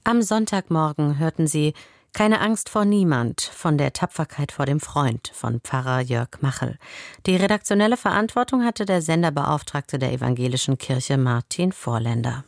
Am Sonntagmorgen hörten Sie »Keine Angst vor niemand« von der Tapferkeit vor dem Freund von Pfarrer Jörg Machel. Die redaktionelle Verantwortung hatte der Senderbeauftragte der Evangelischen Kirche Martin Vorländer.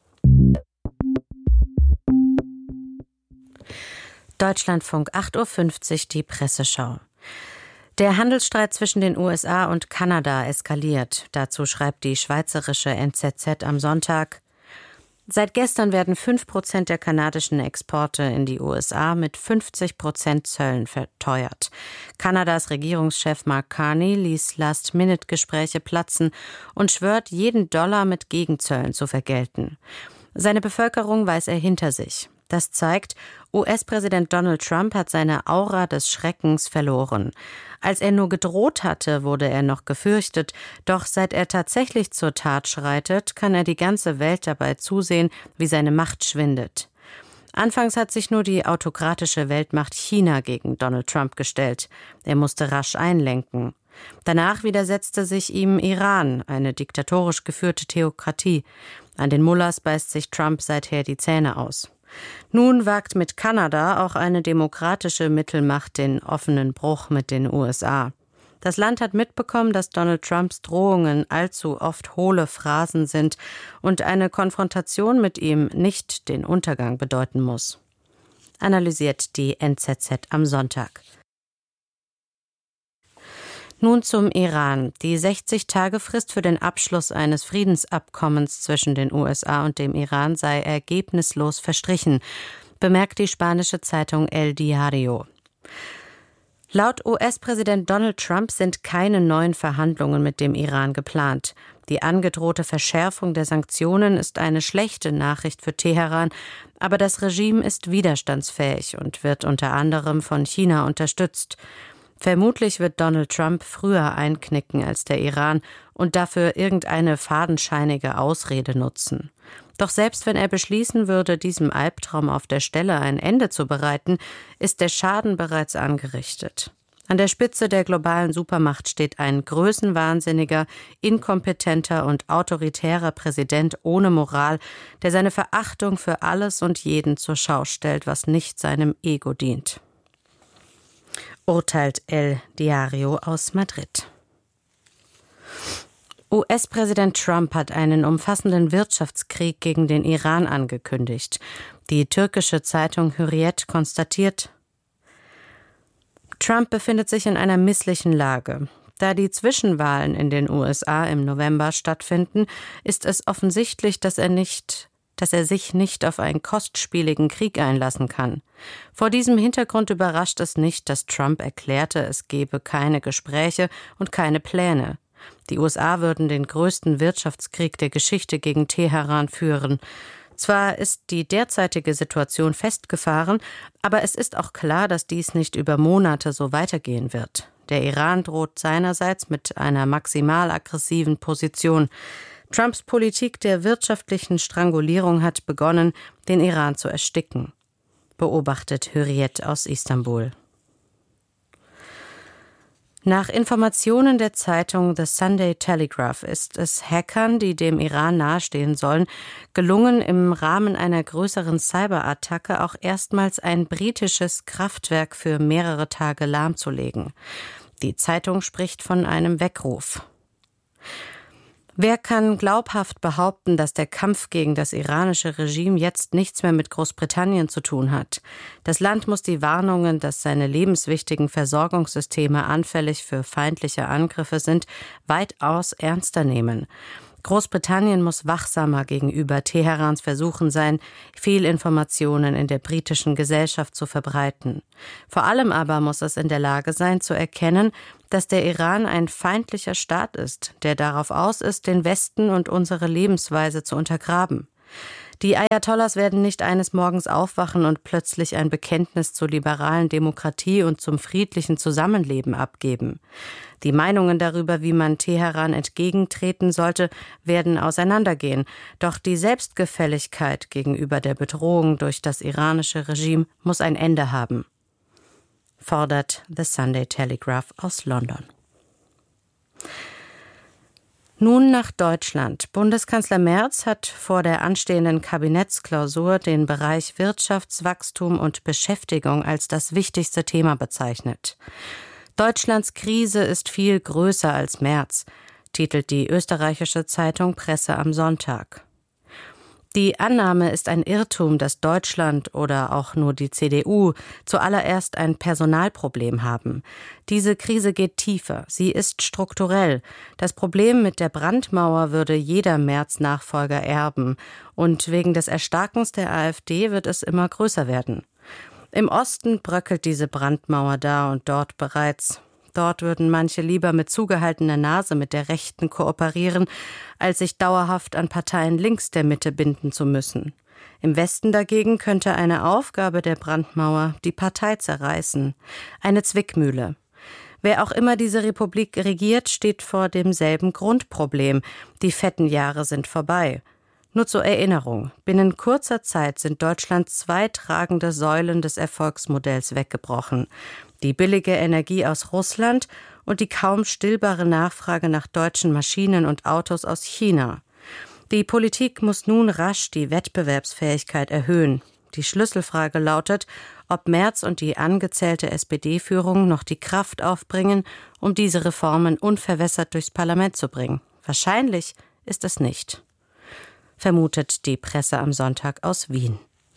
Deutschlandfunk 8.50 Uhr, die Presseschau. Der Handelsstreit zwischen den USA und Kanada eskaliert. Dazu schreibt die schweizerische NZZ am Sonntag: Seit gestern werden 5% der kanadischen Exporte in die USA mit 50% Zöllen verteuert. Kanadas Regierungschef Mark Carney ließ Last-Minute-Gespräche platzen und schwört, jeden Dollar mit Gegenzöllen zu vergelten. Seine Bevölkerung weiß er hinter sich. Das zeigt, US-Präsident Donald Trump hat seine Aura des Schreckens verloren. Als er nur gedroht hatte, wurde er noch gefürchtet. Doch seit er tatsächlich zur Tat schreitet, kann er die ganze Welt dabei zusehen, wie seine Macht schwindet. Anfangs hat sich nur die autokratische Weltmacht China gegen Donald Trump gestellt. Er musste rasch einlenken. Danach widersetzte sich ihm Iran, eine diktatorisch geführte Theokratie. An den Mullahs beißt sich Trump seither die Zähne aus. Nun wagt mit Kanada auch eine demokratische Mittelmacht den offenen Bruch mit den USA. Das Land hat mitbekommen, dass Donald Trumps Drohungen allzu oft hohle Phrasen sind und eine Konfrontation mit ihm nicht den Untergang bedeuten muss. Analysiert die NZZ am Sonntag. Nun zum Iran. Die 60-Tage-Frist für den Abschluss eines Friedensabkommens zwischen den USA und dem Iran sei ergebnislos verstrichen, bemerkt die spanische Zeitung El Diario. Laut US-Präsident Donald Trump sind keine neuen Verhandlungen mit dem Iran geplant. Die angedrohte Verschärfung der Sanktionen ist eine schlechte Nachricht für Teheran, aber das Regime ist widerstandsfähig und wird unter anderem von China unterstützt. Vermutlich wird Donald Trump früher einknicken als der Iran und dafür irgendeine fadenscheinige Ausrede nutzen. Doch selbst wenn er beschließen würde, diesem Albtraum auf der Stelle ein Ende zu bereiten, ist der Schaden bereits angerichtet. An der Spitze der globalen Supermacht steht ein größenwahnsinniger, inkompetenter und autoritärer Präsident ohne Moral, der seine Verachtung für alles und jeden zur Schau stellt, was nicht seinem Ego dient. Urteilt El Diario aus Madrid. US-Präsident Trump hat einen umfassenden Wirtschaftskrieg gegen den Iran angekündigt. Die türkische Zeitung Hürriyet konstatiert: Trump befindet sich in einer misslichen Lage. Da die Zwischenwahlen in den USA im November stattfinden, ist es offensichtlich, dass er sich nicht auf einen kostspieligen Krieg einlassen kann. Vor diesem Hintergrund überrascht es nicht, dass Trump erklärte, es gebe keine Gespräche und keine Pläne. Die USA würden den größten Wirtschaftskrieg der Geschichte gegen Teheran führen. Zwar ist die derzeitige Situation festgefahren, aber es ist auch klar, dass dies nicht über Monate so weitergehen wird. Der Iran droht seinerseits mit einer maximal aggressiven Position. Trumps Politik der wirtschaftlichen Strangulierung hat begonnen, den Iran zu ersticken, beobachtet Hürriyet aus Istanbul. Nach Informationen der Zeitung The Sunday Telegraph ist es Hackern, die dem Iran nahestehen sollen, gelungen, im Rahmen einer größeren Cyberattacke auch erstmals ein britisches Kraftwerk für mehrere Tage lahmzulegen. Die Zeitung spricht von einem Weckruf. Wer kann glaubhaft behaupten, dass der Kampf gegen das iranische Regime jetzt nichts mehr mit Großbritannien zu tun hat? Das Land muss die Warnungen, dass seine lebenswichtigen Versorgungssysteme anfällig für feindliche Angriffe sind, weitaus ernster nehmen. Großbritannien muss wachsamer gegenüber Teherans Versuchen sein, Fehlinformationen in der britischen Gesellschaft zu verbreiten. Vor allem aber muss es in der Lage sein, zu erkennen, dass der Iran ein feindlicher Staat ist, der darauf aus ist, den Westen und unsere Lebensweise zu untergraben. Die Ayatollahs werden nicht eines Morgens aufwachen und plötzlich ein Bekenntnis zur liberalen Demokratie und zum friedlichen Zusammenleben abgeben. Die Meinungen darüber, wie man Teheran entgegentreten sollte, werden auseinandergehen. Doch die Selbstgefälligkeit gegenüber der Bedrohung durch das iranische Regime muss ein Ende haben, fordert The Sunday Telegraph aus London. Nun nach Deutschland. Bundeskanzler Merz hat vor der anstehenden Kabinettsklausur den Bereich Wirtschaftswachstum und Beschäftigung als das wichtigste Thema bezeichnet. Deutschlands Krise ist viel größer als Merz, titelt die österreichische Zeitung Presse am Sonntag. Die Annahme ist ein Irrtum, dass Deutschland oder auch nur die CDU zuallererst ein Personalproblem haben. Diese Krise geht tiefer, sie ist strukturell. Das Problem mit der Brandmauer würde jeder Merz-Nachfolger erben und wegen des Erstarkens der AfD wird es immer größer werden. Im Osten bröckelt diese Brandmauer da und dort bereits. Dort würden manche lieber mit zugehaltener Nase mit der Rechten kooperieren, als sich dauerhaft an Parteien links der Mitte binden zu müssen. Im Westen dagegen könnte eine Aufgabe der Brandmauer die Partei zerreißen. Eine Zwickmühle. Wer auch immer diese Republik regiert, steht vor demselben Grundproblem. Die fetten Jahre sind vorbei. Nur zur Erinnerung, binnen kurzer Zeit sind Deutschlands 2 tragende Säulen des Erfolgsmodells weggebrochen. Die billige Energie aus Russland und die kaum stillbare Nachfrage nach deutschen Maschinen und Autos aus China. Die Politik muss nun rasch die Wettbewerbsfähigkeit erhöhen. Die Schlüsselfrage lautet, ob Merz und die angezählte SPD-Führung noch die Kraft aufbringen, um diese Reformen unverwässert durchs Parlament zu bringen. Wahrscheinlich ist es nicht, vermutet die Presse am Sonntag aus Wien.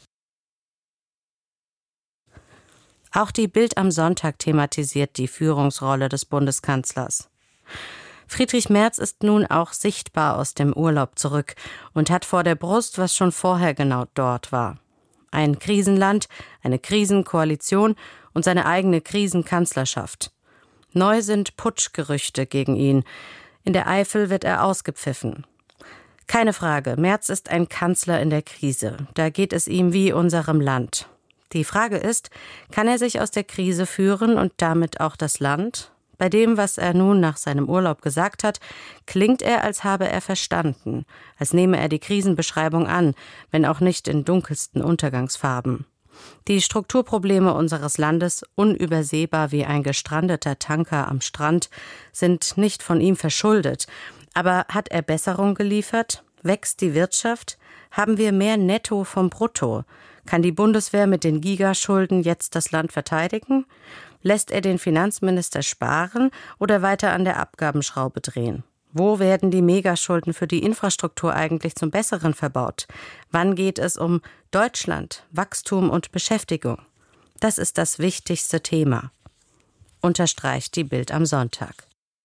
Auch die Bild am Sonntag thematisiert die Führungsrolle des Bundeskanzlers. Friedrich Merz ist nun auch sichtbar aus dem Urlaub zurück und hat vor der Brust, was schon vorher genau dort war. Ein Krisenland, eine Krisenkoalition und seine eigene Krisenkanzlerschaft. Neu sind Putschgerüchte gegen ihn. In der Eifel wird er ausgepfiffen. Keine Frage, Merz ist ein Kanzler in der Krise. Da geht es ihm wie unserem Land. Die Frage ist, kann er sich aus der Krise führen und damit auch das Land? Bei dem, was er nun nach seinem Urlaub gesagt hat, klingt er, als habe er verstanden, als nehme er die Krisenbeschreibung an, wenn auch nicht in dunkelsten Untergangsfarben. Die Strukturprobleme unseres Landes, unübersehbar wie ein gestrandeter Tanker am Strand, sind nicht von ihm verschuldet. Aber hat er Besserung geliefert? Wächst die Wirtschaft? Haben wir mehr Netto vom Brutto? Kann die Bundeswehr mit den Gigaschulden jetzt das Land verteidigen? Lässt er den Finanzminister sparen oder weiter an der Abgabenschraube drehen? Wo werden die Megaschulden für die Infrastruktur eigentlich zum Besseren verbaut? Wann geht es um Deutschland, Wachstum und Beschäftigung? Das ist das wichtigste Thema, unterstreicht die Bild am Sonntag.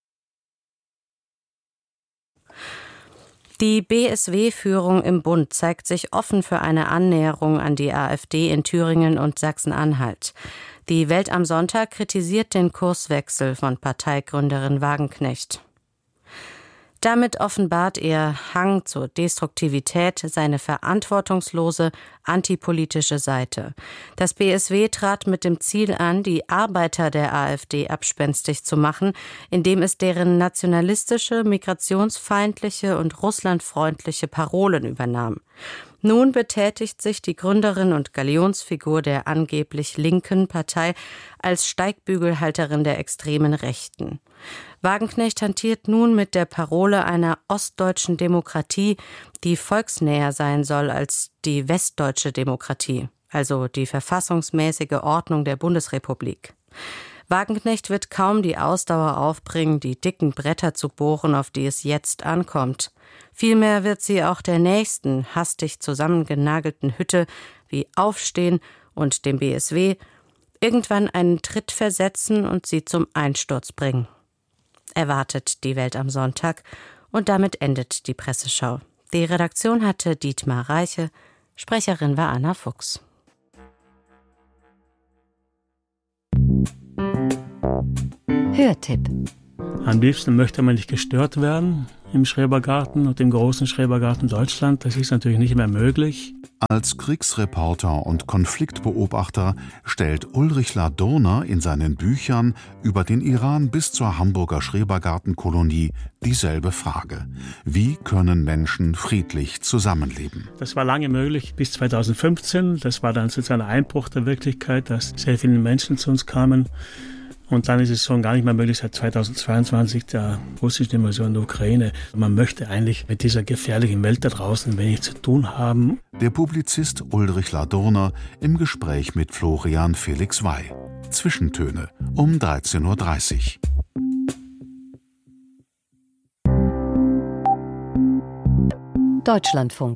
Die BSW-Führung im Bund zeigt sich offen für eine Annäherung an die AfD in Thüringen und Sachsen-Anhalt. Die Welt am Sonntag kritisiert den Kurswechsel von Parteigründerin Wagenknecht. Damit offenbart ihr Hang zur Destruktivität seine verantwortungslose, antipolitische Seite. Das BSW trat mit dem Ziel an, die Arbeiter der AfD abspenstig zu machen, indem es deren nationalistische, migrationsfeindliche und russlandfreundliche Parolen übernahm. Nun betätigt sich die Gründerin und Galionsfigur der angeblich linken Partei als Steigbügelhalterin der extremen Rechten. Wagenknecht hantiert nun mit der Parole einer ostdeutschen Demokratie, die volksnäher sein soll als die westdeutsche Demokratie, also die verfassungsmäßige Ordnung der Bundesrepublik. Wagenknecht wird kaum die Ausdauer aufbringen, die dicken Bretter zu bohren, auf die es jetzt ankommt. Vielmehr wird sie auch der nächsten, hastig zusammengenagelten Hütte wie Aufstehen und dem BSW irgendwann einen Tritt versetzen und sie zum Einsturz bringen. Erwartet die Welt am Sonntag und damit endet die Presseschau. Die Redaktion hatte Dietmar Reiche, Sprecherin war Anna Fuchs. Hörtipp. Am liebsten möchte man nicht gestört werden im Schrebergarten und im großen Schrebergarten Deutschland. Das ist natürlich nicht mehr möglich. Als Kriegsreporter und Konfliktbeobachter stellt Ulrich Ladurner in seinen Büchern über den Iran bis zur Hamburger Schrebergartenkolonie dieselbe Frage: Wie können Menschen friedlich zusammenleben? Das war lange möglich bis 2015. Das war dann sozusagen ein Einbruch der Wirklichkeit, dass sehr viele Menschen zu uns kamen Und dann ist es schon gar nicht mehr möglich, seit 2022 der russischen Invasion der Ukraine. Man möchte eigentlich mit dieser gefährlichen Welt da draußen wenig zu tun haben. Der Publizist Ulrich Ladurner im Gespräch mit Florian Felix Wey. Zwischentöne um 13.30 Uhr. Deutschlandfunk.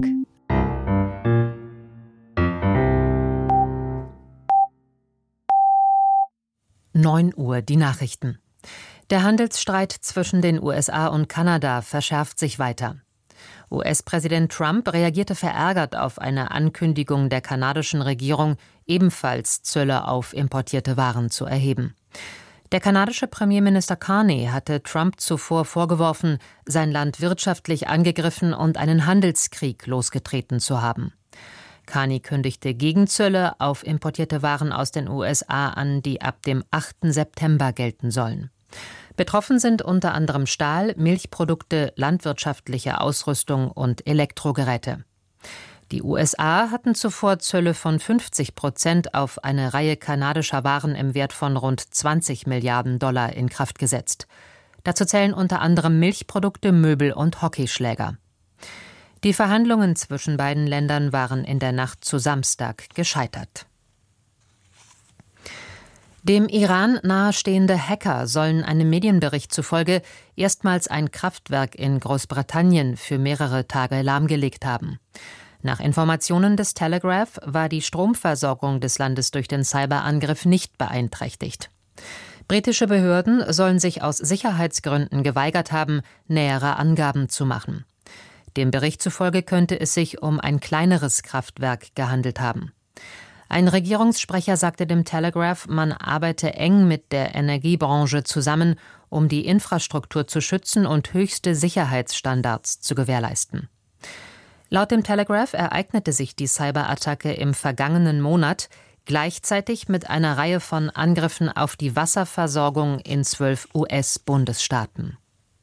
Uhr die Nachrichten. Der Handelsstreit zwischen den USA und Kanada verschärft sich weiter. US-Präsident Trump reagierte verärgert auf eine Ankündigung der kanadischen Regierung, ebenfalls Zölle auf importierte Waren zu erheben. Der kanadische Premierminister Carney hatte Trump zuvor vorgeworfen, sein Land wirtschaftlich angegriffen und einen Handelskrieg losgetreten zu haben. Carney kündigte Gegenzölle auf importierte Waren aus den USA an, die ab dem 8. September gelten sollen. Betroffen sind unter anderem Stahl, Milchprodukte, landwirtschaftliche Ausrüstung und Elektrogeräte. Die USA hatten zuvor Zölle von 50% auf eine Reihe kanadischer Waren im Wert von rund 20 Milliarden Dollar in Kraft gesetzt. Dazu zählen unter anderem Milchprodukte, Möbel und Hockeyschläger. Die Verhandlungen zwischen beiden Ländern waren in der Nacht zu Samstag gescheitert. Dem Iran nahestehende Hacker sollen einem Medienbericht zufolge erstmals ein Kraftwerk in Großbritannien für mehrere Tage lahmgelegt haben. Nach Informationen des Telegraph war die Stromversorgung des Landes durch den Cyberangriff nicht beeinträchtigt. Britische Behörden sollen sich aus Sicherheitsgründen geweigert haben, nähere Angaben zu machen. Dem Bericht zufolge könnte es sich um ein kleineres Kraftwerk gehandelt haben. Ein Regierungssprecher sagte dem Telegraph, man arbeite eng mit der Energiebranche zusammen, um die Infrastruktur zu schützen und höchste Sicherheitsstandards zu gewährleisten. Laut dem Telegraph ereignete sich die Cyberattacke im vergangenen Monat gleichzeitig mit einer Reihe von Angriffen auf die Wasserversorgung in 12 US-Bundesstaaten.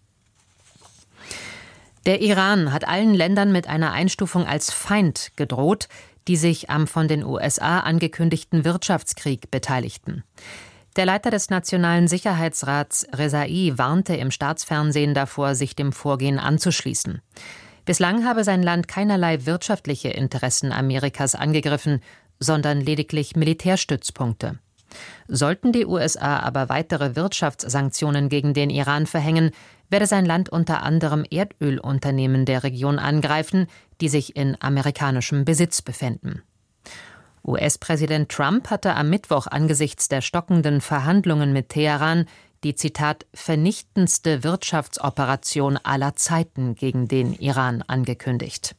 Der Iran hat allen Ländern mit einer Einstufung als Feind gedroht, die sich am von den USA angekündigten Wirtschaftskrieg beteiligten. Der Leiter des Nationalen Sicherheitsrats Rezai warnte im Staatsfernsehen davor, sich dem Vorgehen anzuschließen. Bislang habe sein Land keinerlei wirtschaftliche Interessen Amerikas angegriffen, sondern lediglich Militärstützpunkte. Sollten die USA aber weitere Wirtschaftssanktionen gegen den Iran verhängen, werde sein Land unter anderem Erdölunternehmen der Region angreifen, die sich in amerikanischem Besitz befänden. US-Präsident Trump hatte am Mittwoch angesichts der stockenden Verhandlungen mit Teheran die, Zitat, vernichtendste Wirtschaftsoperation aller Zeiten gegen den Iran angekündigt.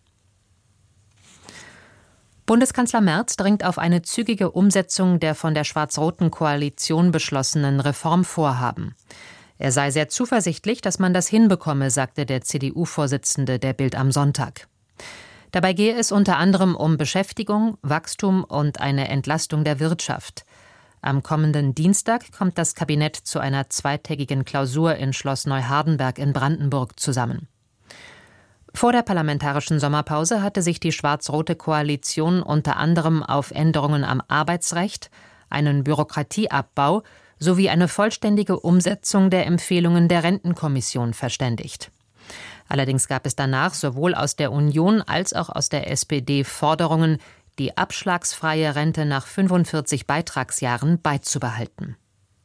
Bundeskanzler Merz dringt auf eine zügige Umsetzung der von der schwarz-roten Koalition beschlossenen Reformvorhaben. Er sei sehr zuversichtlich, dass man das hinbekomme, sagte der CDU-Vorsitzende der Bild am Sonntag. Dabei gehe es unter anderem um Beschäftigung, Wachstum und eine Entlastung der Wirtschaft. Am kommenden Dienstag kommt das Kabinett zu einer zweitägigen Klausur in Schloss Neuhardenberg in Brandenburg zusammen. Vor der parlamentarischen Sommerpause hatte sich die schwarz-rote Koalition unter anderem auf Änderungen am Arbeitsrecht, einen Bürokratieabbau sowie eine vollständige Umsetzung der Empfehlungen der Rentenkommission verständigt. Allerdings gab es danach sowohl aus der Union als auch aus der SPD Forderungen, die abschlagsfreie Rente nach 45 Beitragsjahren beizubehalten.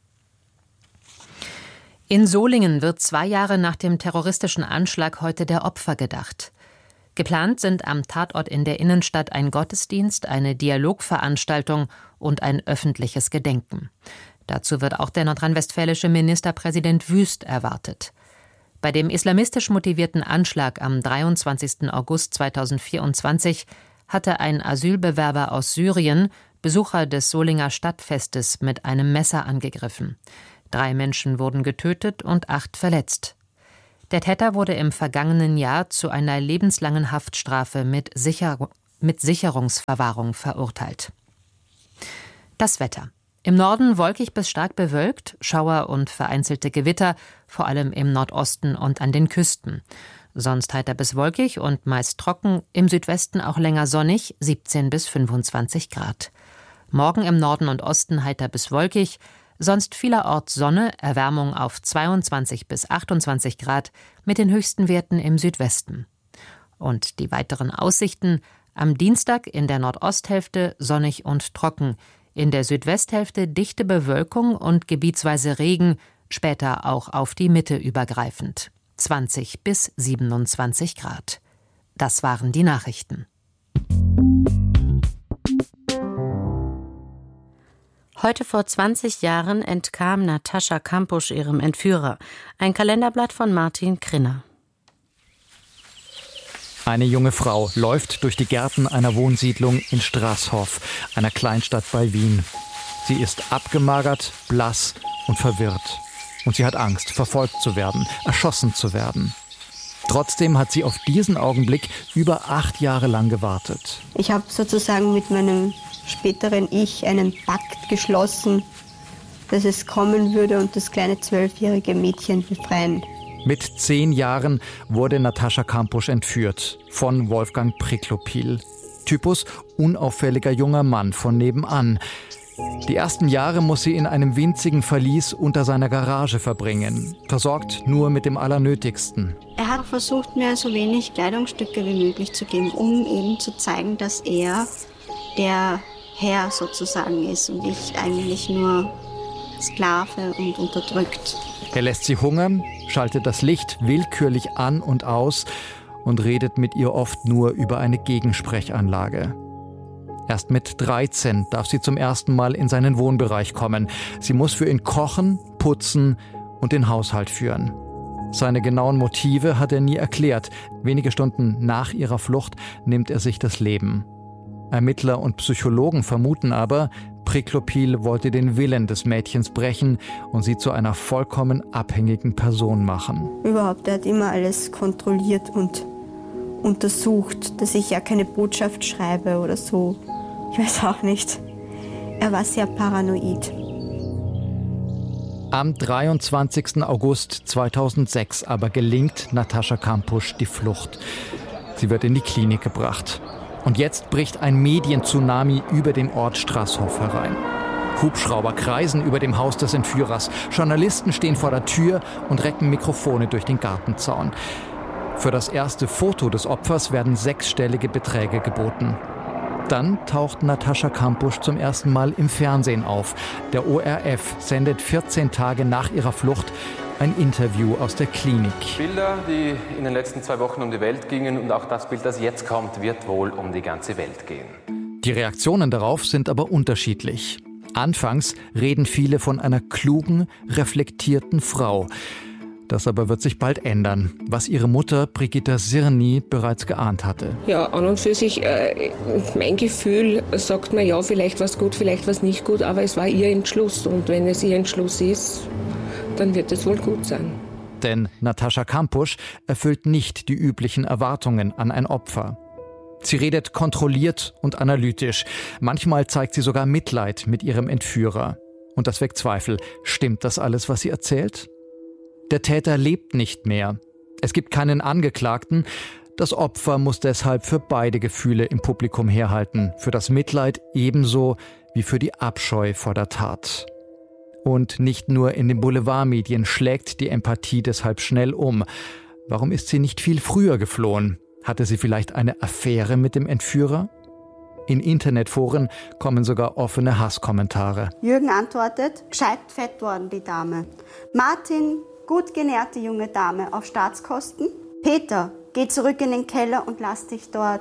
In Solingen wird 2 Jahre nach dem terroristischen Anschlag heute der Opfer gedacht. Geplant sind am Tatort in der Innenstadt ein Gottesdienst, eine Dialogveranstaltung und ein öffentliches Gedenken. Dazu wird auch der nordrhein-westfälische Ministerpräsident Wüst erwartet. Bei dem islamistisch motivierten Anschlag am 23. August 2024 hatte ein Asylbewerber aus Syrien Besucher des Solinger Stadtfestes mit einem Messer angegriffen. 3 Menschen wurden getötet und 8 verletzt. Der Täter wurde im vergangenen Jahr zu einer lebenslangen Haftstrafe mit Sicherungsverwahrung verurteilt. Das Wetter. Im Norden wolkig bis stark bewölkt, Schauer und vereinzelte Gewitter, vor allem im Nordosten und an den Küsten. Sonst heiter bis wolkig und meist trocken, im Südwesten auch länger sonnig, 17 bis 25 Grad. Morgen im Norden und Osten heiter bis wolkig, Sonst vielerorts Sonne, Erwärmung auf 22 bis 28 Grad mit den höchsten Werten im Südwesten. Und die weiteren Aussichten: am Dienstag in der Nordosthälfte sonnig und trocken, in der Südwesthälfte dichte Bewölkung und gebietsweise Regen, später auch auf die Mitte übergreifend. 20 bis 27 Grad. Das waren die Nachrichten. Heute vor 20 Jahren entkam Natascha Kampusch ihrem Entführer. Ein Kalenderblatt von Martin Krinner. Eine junge Frau läuft durch die Gärten einer Wohnsiedlung in Straßhof, einer Kleinstadt bei Wien. Sie ist abgemagert, blass und verwirrt. Und sie hat Angst, verfolgt zu werden, erschossen zu werden. Trotzdem hat sie auf diesen Augenblick über 8 Jahre lang gewartet. Ich habe sozusagen mit meinem späteren Ich einen Pakt geschlossen, dass es kommen würde und das kleine 12-jährige Mädchen befreien. Mit 10 Jahren wurde Natascha Kampusch entführt von Wolfgang Priklopil. Typus unauffälliger junger Mann von nebenan. Die ersten Jahre muss sie in einem winzigen Verlies unter seiner Garage verbringen, versorgt nur mit dem Allernötigsten. Er hat versucht, mir so wenig Kleidungsstücke wie möglich zu geben, um eben zu zeigen, dass er der Herr sozusagen ist und ich eigentlich nur Sklave und unterdrückt. Er lässt sie hungern, schaltet das Licht willkürlich an und aus und redet mit ihr oft nur über eine Gegensprechanlage. Erst mit 13 darf sie zum ersten Mal in seinen Wohnbereich kommen. Sie muss für ihn kochen, putzen und den Haushalt führen. Seine genauen Motive hat er nie erklärt. Wenige Stunden nach ihrer Flucht nimmt er sich das Leben. Ermittler und Psychologen vermuten aber, Priklopil wollte den Willen des Mädchens brechen und sie zu einer vollkommen abhängigen Person machen. Überhaupt, er hat immer alles kontrolliert und untersucht, dass ich ja keine Botschaft schreibe oder so. Ich weiß auch nicht. Er war sehr paranoid. Am 23. August 2006 aber gelingt Natascha Kampusch die Flucht. Sie wird in die Klinik gebracht. Und jetzt bricht ein Medientsunami über den Ort Straßhof herein. Hubschrauber kreisen über dem Haus des Entführers. Journalisten stehen vor der Tür und recken Mikrofone durch den Gartenzaun. Für das erste Foto des Opfers werden 6-stellige Beträge geboten. Dann taucht Natascha Kampusch zum ersten Mal im Fernsehen auf. Der ORF sendet 14 Tage nach ihrer Flucht ein Interview aus der Klinik. Bilder, die in den letzten 2 Wochen um die Welt gingen, und auch das Bild, das jetzt kommt, wird wohl um die ganze Welt gehen. Die Reaktionen darauf sind aber unterschiedlich. Anfangs reden viele von einer klugen, reflektierten Frau. Das aber wird sich bald ändern, was ihre Mutter Brigitta Sirny bereits geahnt hatte. Ja, an und für sich, mein Gefühl sagt mir, ja, vielleicht war es gut, vielleicht war es nicht gut, aber es war ihr Entschluss. Und wenn es ihr Entschluss ist, dann wird es wohl gut sein. Denn Natascha Kampusch erfüllt nicht die üblichen Erwartungen an ein Opfer. Sie redet kontrolliert und analytisch. Manchmal zeigt sie sogar Mitleid mit ihrem Entführer. Und das weckt Zweifel. Stimmt das alles, was sie erzählt? Der Täter lebt nicht mehr. Es gibt keinen Angeklagten. Das Opfer muss deshalb für beide Gefühle im Publikum herhalten. Für das Mitleid ebenso wie für die Abscheu vor der Tat. Und nicht nur in den Boulevardmedien schlägt die Empathie deshalb schnell um. Warum ist sie nicht viel früher geflohen? Hatte sie vielleicht eine Affäre mit dem Entführer? In Internetforen kommen sogar offene Hasskommentare. Jürgen antwortet, gescheit fett worden, die Dame. Martin, gut genährte junge Dame auf Staatskosten. Peter, geh zurück in den Keller und lass dich dort... ...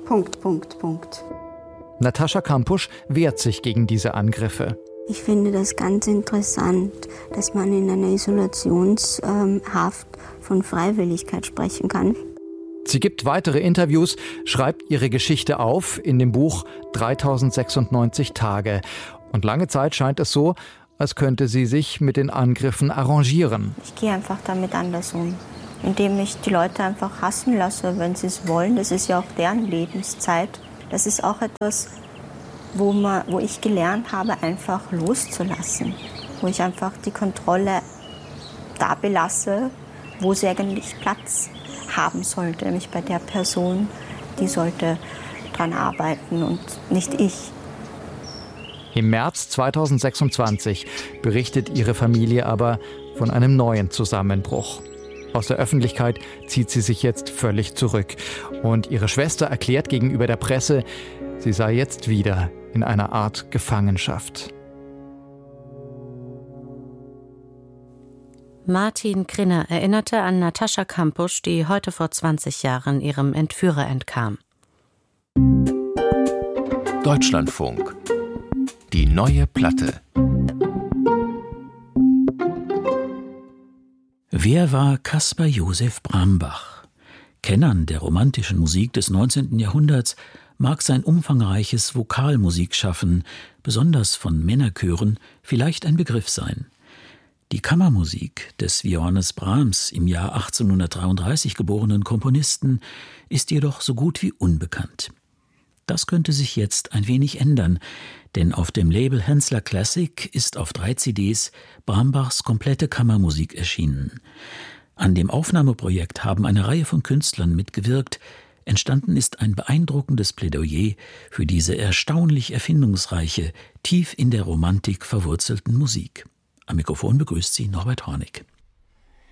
Natascha Kampusch wehrt sich gegen diese Angriffe. Ich finde das ganz interessant, dass man in einer Isolationshaft von Freiwilligkeit sprechen kann. Sie gibt weitere Interviews, schreibt ihre Geschichte auf in dem Buch 3096 Tage. Und lange Zeit scheint es so, als könnte sie sich mit den Angriffen arrangieren. Ich gehe einfach damit anders um, indem ich die Leute einfach hassen lasse, wenn sie es wollen. Das ist ja auch deren Lebenszeit. Das ist auch etwas, wo ich gelernt habe, einfach loszulassen. Wo ich einfach die Kontrolle da belasse, wo sie eigentlich Platz haben sollte. Nämlich bei der Person, die sollte dran arbeiten und nicht ich. Im März 2026 berichtet ihre Familie aber von einem neuen Zusammenbruch. Aus der Öffentlichkeit zieht sie sich jetzt völlig zurück. Und ihre Schwester erklärt gegenüber der Presse, sie sei jetzt wieder in einer Art Gefangenschaft. Martin Grinner erinnerte an Natascha Kampusch, die heute vor 20 Jahren ihrem Entführer entkam. Deutschlandfunk. Die neue Platte. Wer war Caspar Josef Brambach? Kennern der romantischen Musik des 19. Jahrhunderts mag sein umfangreiches Vokalmusikschaffen, besonders von Männerchören, vielleicht ein Begriff sein. Die Kammermusik des Johannes Brahms, im Jahr 1833 geborenen Komponisten, ist jedoch so gut wie unbekannt. Das könnte sich jetzt ein wenig ändern, denn auf dem Label Hensler Classic ist auf 3 CDs Brambachs komplette Kammermusik erschienen. An dem Aufnahmeprojekt haben eine Reihe von Künstlern mitgewirkt. Entstanden ist ein beeindruckendes Plädoyer für diese erstaunlich erfindungsreiche, tief in der Romantik verwurzelten Musik. Am Mikrofon begrüßt Sie Norbert Hornig.